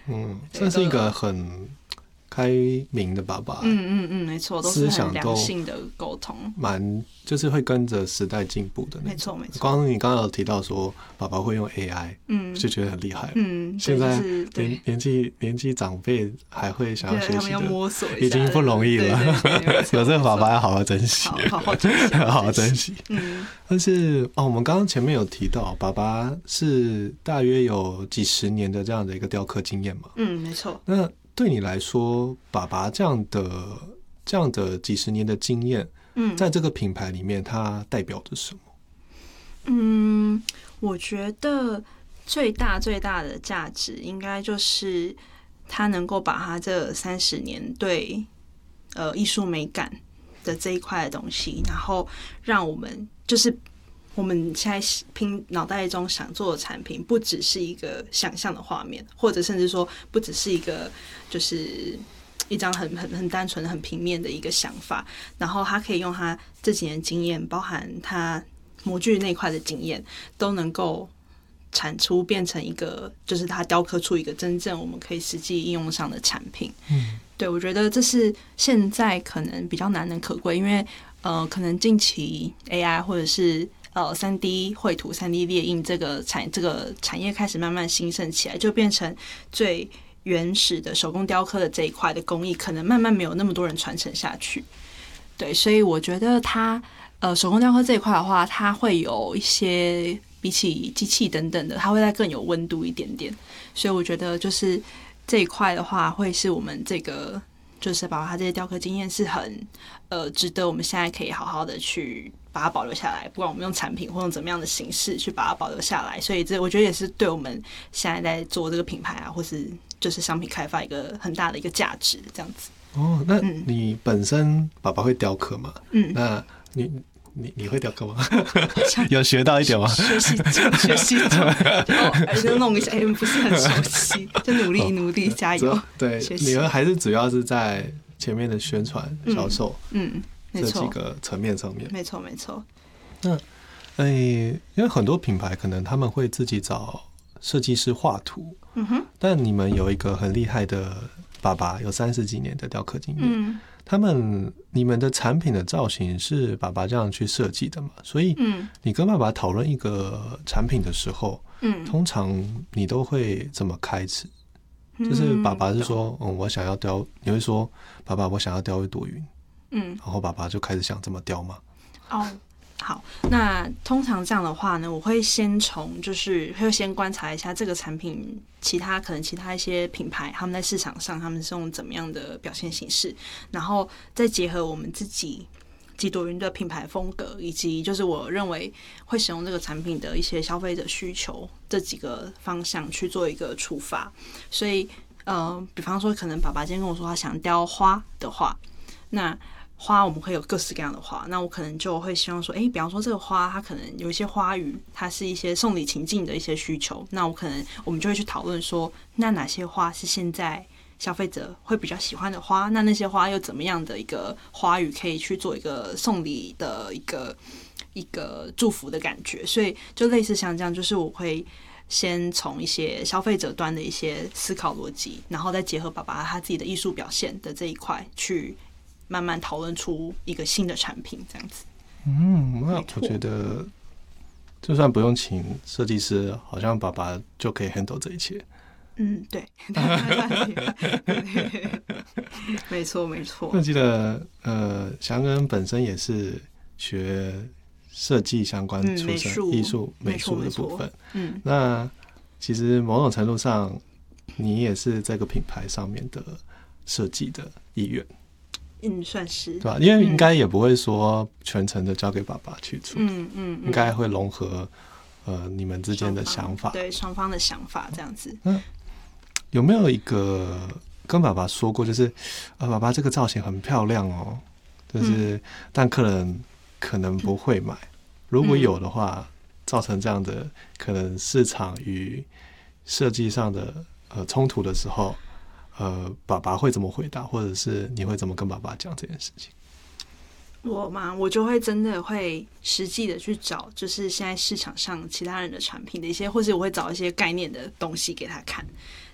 这是一个很开明的爸爸， 没错，都是很良性的沟通， 就是会跟着时代进步的那种。没错。你刚刚有提到说爸爸会用 AI，就觉得很厉害。现在年纪长辈还会想要学习的， 他们要摸索一下， 已经不容易了。有这个爸爸要好好珍惜， 好好珍惜。 但是我们刚刚前面有提到，爸爸是大约有几十年的这样的一个雕刻经验嘛？ 没错。 那对你来说，爸爸这样的几十年的经验，在这个品牌里面，它代表着什么？ 我觉得最大的价值，应该就是他能够把他这30年对艺术美感的这一块的东西，然后让我们就是我们现在拼脑袋中想做的产品，不只是一个想象的画面，或者甚至说不只是一个就是一张很单纯很平面的一个想法，然后他可以用他这几年经验，包含他模具那块的经验，都能够产出变成一个，就是他雕刻出一个真正我们可以实际应用上的产品。对，我觉得这是现在可能比较难能可贵，因为可能近期 AI 或者是3D 绘图、3D 列印这个产业开始慢慢兴盛起来，就变成最原始的手工雕刻的这一块的工艺，可能慢慢没有那么多人传承下去。对，所以我觉得它手工雕刻这一块的话，它会有一些比起机器等等的，它会再更有温度一点点。所以我觉得就是这一块的话，会是我们这个就是把它这些雕刻经验是很值得我们现在可以好好的去把它保留下来，不管我们用产品或用怎么样的形式去把它保留下来。所以这我觉得也是对我们现在在做这个品牌啊，或是就是商品开发一个很大的一个价值，这样子。 那你本身爸爸会雕刻吗？那你会雕刻吗？有学到一点吗？ 学习就弄一下，不是很熟悉，就努力加油。 对，你们还是主要是在前面的宣传、销售，这几个层面上面。 没错。 那因为很多品牌可能他们会自己找设计师画图，但你们有一个很厉害的爸爸，有30几年的雕刻经验，你们的产品的造型是爸爸这样去设计的嘛？所以你跟爸爸讨论一个产品的时候，通常你都会怎么开始？就是爸爸是说，我想要雕，你会说，爸爸，我想要雕一朵云，然后爸爸就开始想怎么雕吗？ 好，那通常这样的话呢，我会先先观察一下这个产品，其他一些品牌他们在市场上他们是用怎么样的表现形式，然后再结合我们自己几朵云的品牌风格，以及就是我认为会使用这个产品的一些消费者需求，这几个方向去做一个出发。所以比方说可能爸爸今天跟我说他想雕花的话，那花我们会有各式各样的花，那我可能就会希望说，比方说这个花它可能有一些花语，它是一些送礼情境的一些需求，那我们就会去讨论说，那哪些花是现在消费者会比较喜欢的花，那些花又怎么样的一个花语可以去做一个送礼的一个祝福的感觉。所以就类似像这样，就是我会先从一些消费者端的一些思考逻辑，然后再结合爸爸他自己的艺术表现的这一块去慢慢讨论出一个新的产品，这样子。 那我觉得就算不用请设计师，好像爸爸就可以 handle 这一切。 对，没错。 我记得翔恩本身也是学设计相关出身，艺术美术的部分。那其实某种程度上，你也是这个品牌上面的设计的一员。 算是对吧？因为应该也不会说全程的交给爸爸去处理，应该会融合你们之间的想法， 对双方的想法这样子。 有没有一个跟爸爸说过，就是爸爸这个造型很漂亮哦，就是但客人可能不会买，如果有的话，造成这样的可能市场与设计上的冲突的时候。爸爸会怎么回答，或者是你会怎么跟爸爸讲这件事情？ 我就会真的会实际的去找，就是现在市场上其他人的产品的一些，或是我会找一些概念的东西给他看，